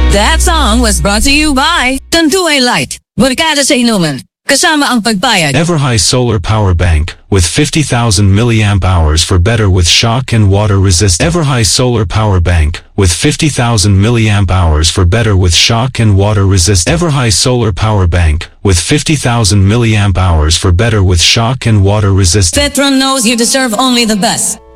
That song was brought to you by Tanduay Light. Barkada sa inuman. Kasama ang pagpayag. Everhigh Solar Power Bank with 50,000 milliamp hours for better with shock and water resist. Everhigh Solar Power Bank with 50,000 milliamp hours for better with shock and water resist. Everhigh Solar Power Bank with 50,000 milliamp hours for better with shock and water resist. Petron knows you deserve only the best.